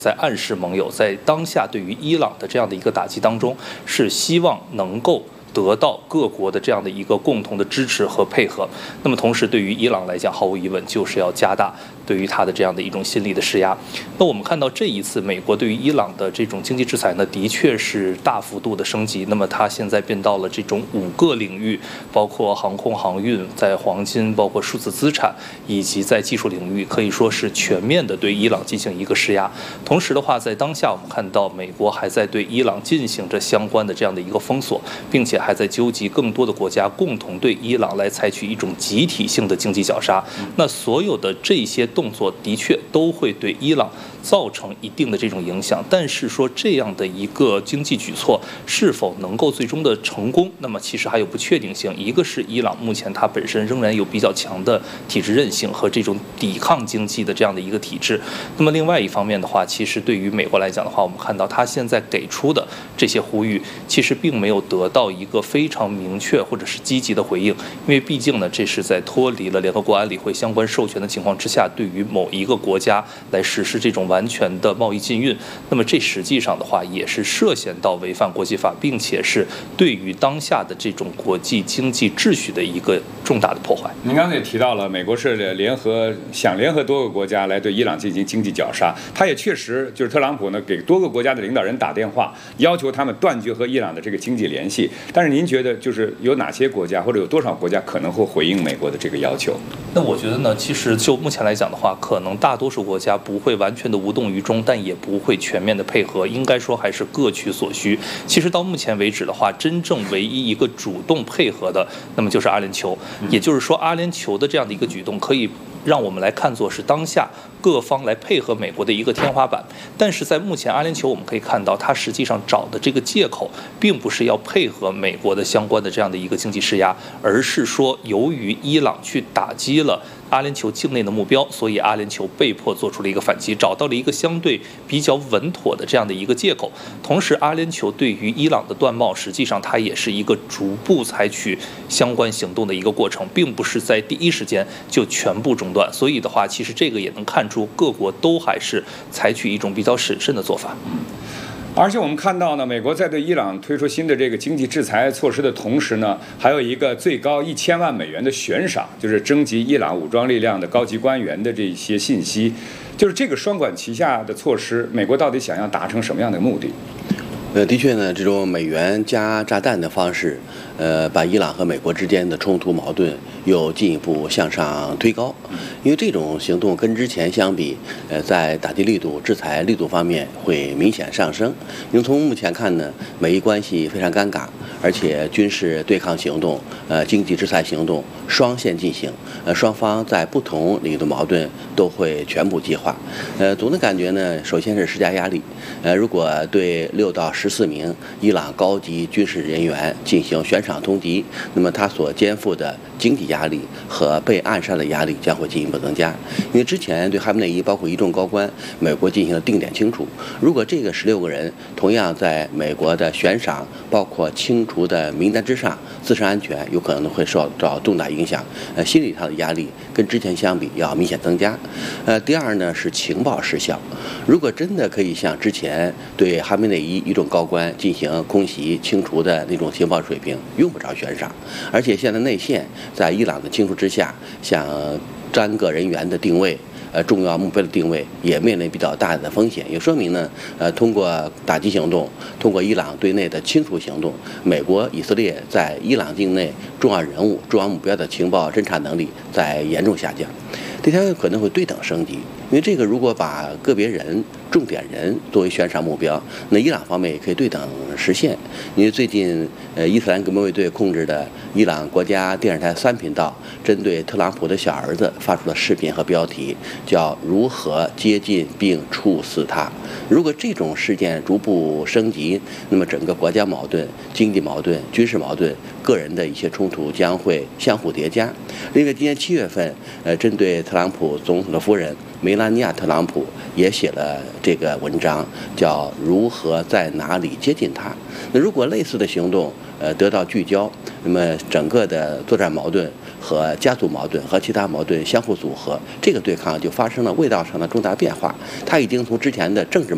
在暗示盟友在当下对于伊朗的这样的一个打击当中，是希望能够得到各国的这样的一个共同的支持和配合。那么同时对于伊朗来讲，毫无疑问就是要加大对于它的这样的一种心理的施压。那我们看到这一次美国对于伊朗的这种经济制裁呢，的确是大幅度的升级。那么它现在变到了这种5个领域，包括航空航运、在黄金、包括数字资产以及在技术领域，可以说是全面的对伊朗进行一个施压。同时的话，在当下我们看到美国还在对伊朗进行着相关的这样的一个封锁，并且还在纠集更多的国家共同对伊朗来采取一种集体性的经济绞杀。那所有的这些动作的确都会对伊朗造成一定的这种影响，但是说这样的一个经济举措是否能够最终的成功，那么其实还有不确定性。一个是伊朗目前它本身仍然有比较强的体制韧性和这种抵抗经济的这样的一个体制，那么另外一方面的话，其实对于美国来讲的话，我们看到它现在给出的这些呼吁其实并没有得到一个非常明确或者是积极的回应，因为毕竟呢，这是在脱离了联合国安理会相关授权的情况之下，对于某一个国家来实施这种完全的贸易禁运，那么这实际上的话也是涉嫌到违反国际法，并且是对于当下的这种国际经济秩序的一个重大的破坏。 您刚才也提到了，美国是想联合多个国家来对伊朗进行经济绞杀，他也确实就是特朗普呢给多个国家的领导人打电话，要求他们断绝和伊朗的这个经济联系。但是您觉得就是有哪些国家或者有多少国家可能会回应美国的这个要求？ 那我觉得呢，其实就目前来讲的话，可能大多数国家不会完全的无动于衷，但也不会全面的配合，应该说还是各取所需。其实到目前为止的话，真正唯一一个主动配合的，那么就是阿联酋。也就是说，阿联酋的这样的一个举动，可以让我们来看作是当下各方来配合美国的一个天花板。但是在目前阿联酋我们可以看到，它实际上找的这个借口并不是要配合美国的相关的这样的一个经济施压，而是说由于伊朗去打击了阿联酋境内的目标，所以阿联酋被迫做出了一个反击，找到了一个相对比较稳妥的这样的一个借口。同时阿联酋对于伊朗的断贸，实际上它也是一个逐步采取相关行动的一个过程，并不是在第一时间就全部中断。所以的话，其实这个也能看出各国都还是采取一种比较审慎的做法。 而且我们看到呢，美国在对伊朗推出新的这个经济制裁措施的同时呢，还有一个最高1000万美元的悬赏，就是征集伊朗武装力量的高级官员的这些信息。就是这个双管齐下的措施，美国到底想要达成什么样的目的？ 的确呢，这种美元加炸弹的方式，把伊朗和美国之间的冲突矛盾又进一步向上推高。因为这种行动跟之前相比，在打击力度、制裁力度方面会明显上升。因为从目前看呢，美伊关系非常尴尬，而且军事对抗行动、经济制裁行动双线进行，双方在不同领域的矛盾都会全部激化。总的感觉呢，首先是施加压力。如果对6到14名伊朗高级军事人员进行悬赏通缉，那么他所肩负的经济压力和被暗杀的压力将会进一步增加。因为之前对哈梅内伊包括一众高官，美国进行了定点清除。如果这个16个人同样在美国的悬赏包括清除的名单之上，自身安全有可能会受到重大影响。心理上的压力跟之前相比要明显增加。第二呢是情报失效。如果真的可以像之前对哈梅内伊一众高官进行空袭清除的那种情报水平，用不着悬赏。而且现在内线在伊朗的清除之下，像单个人员的定位、重要目标的定位也面临比较大的风险，也说明呢，通过打击行动，通过伊朗对内的清除行动，美国、以色列在伊朗境内重要人物、重要目标的情报侦察能力在严重下降。第三个可能会对等升级，因为这个如果把个别人、重点人作为悬赏目标，那伊朗方面也可以对等实现。因为最近伊斯兰革命卫队控制的伊朗国家电视台3频道针对特朗普的小儿子发出了视频和标题，叫如何接近并处死他。如果这种事件逐步升级，那么整个国家矛盾、经济矛盾、军事矛盾、个人的一些冲突将会相互叠加。另外今年7月份针对特朗普总统的夫人梅拉尼亚·特朗普也写了这个文章，叫如何在哪里接近他。那如果类似的行动得到聚焦，那么整个的作战矛盾和家族矛盾和其他矛盾相互组合，这个对抗就发生了味道上的重大变化。它已经从之前的政治